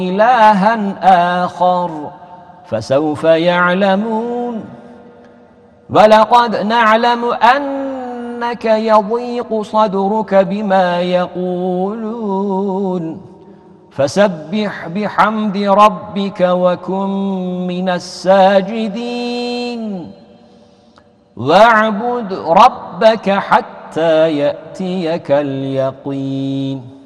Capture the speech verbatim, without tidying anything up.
إلها آخر فسوف يعلمون. ولقد نعلم أنك يضيق صدرك بما يقولون فسبح بحمد ربك وكن من الساجدين واعبد ربك حتى يأتيك اليقين.